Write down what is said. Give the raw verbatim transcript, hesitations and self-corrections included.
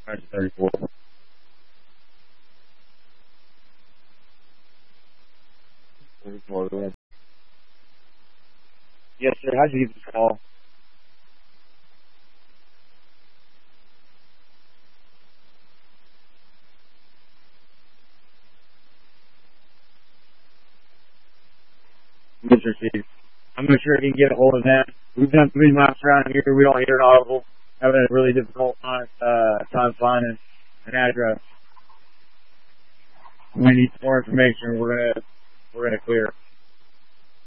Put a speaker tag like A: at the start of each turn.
A: thirty-four. thirty-four. Yes, sir. How'd you get this call? Mister Steve. I'm not sure if you can get a hold of that. We've done three miles around here. We don't hear an audible. Having a really difficult time, uh, time finding an address. We need more information. We're gonna, we're gonna clear.